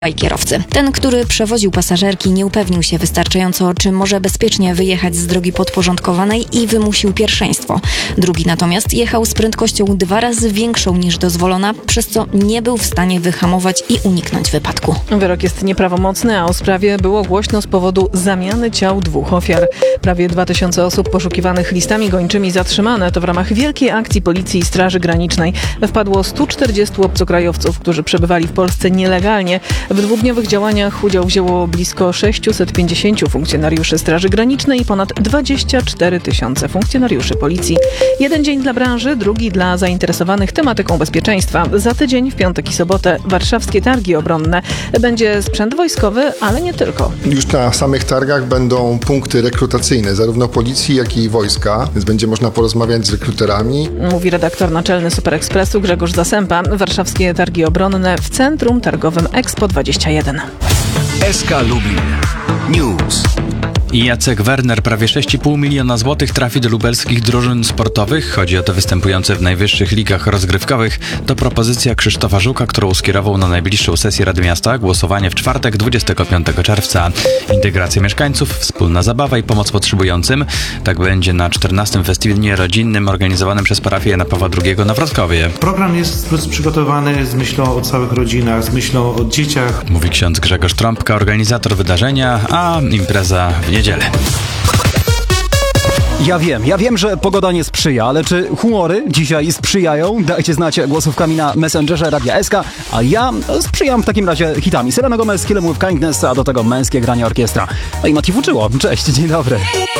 i kierowcy. Ten, który przewoził pasażerki, nie upewnił się wystarczająco, czy może bezpiecznie wyjechać z drogi podporządkowanej i wymusił pierwszeństwo. Drugi natomiast jechał z prędkością 2 razy większą niż dozwolona, przez co nie był w stanie wyhamować i uniknąć wypadku. Wyrok jest nieprawomocny, a o sprawie było głośno z powodu zamiany ciał 2 ofiar. Prawie 2000 osób poszukiwanych listami gończymi zatrzymane to w ramach wielkiej akcji Policji i Straży Granicznej. Wpadło 140 obcokrajowców, którzy przebywali w Polsce nielegalnie. W dwudniowych działaniach udział wzięło blisko 650 funkcjonariuszy Straży Granicznej i ponad 24 000 funkcjonariuszy Policji. Jeden dzień dla branży, drugi dla zainteresowanych tematyką bezpieczeństwa. Za tydzień, w piątek i sobotę, warszawskie targi obronne. Będzie sprzęt wojskowy, ale nie tylko. Już na samych targach będą punkty rekrutacyjne, zarówno policji, jak i wojska, więc będzie można porozmawiać z rekruterami. Mówi redaktor naczelny Super Expressu Grzegorz Zasępa. Warszawskie targi obronne w Centrum Targowym Expo 21. SK Lubin News. Jacek Werner prawie 6,5 miliona złotych trafi do lubelskich drużyn sportowych. Chodzi o te występujące w najwyższych ligach rozgrywkowych. To propozycja Krzysztofa Żuka, którą skierował na najbliższą sesję Rady Miasta. Głosowanie w czwartek, 25 czerwca. Integracja mieszkańców, wspólna zabawa i pomoc potrzebującym. Tak będzie na 14. festiwalie rodzinnym organizowanym przez parafię Jana Pawła II na Wrocławie. Program jest przygotowany z myślą o całych rodzinach, z myślą o dzieciach. Mówi ksiądz Grzegorz Trąbka, organizator wydarzenia, a impreza w niedzielę. Ja wiem, że pogoda nie sprzyja, ale czy humory dzisiaj sprzyjają? Dajcie znać głosówkami na Messengerze Radia SK, a ja sprzyjam w takim razie hitami. Selena Gomez, Kill 'Em With Kindness, a do tego męskie granie orkiestra. No i Mati Fuczyło. Cześć, dzień dobry.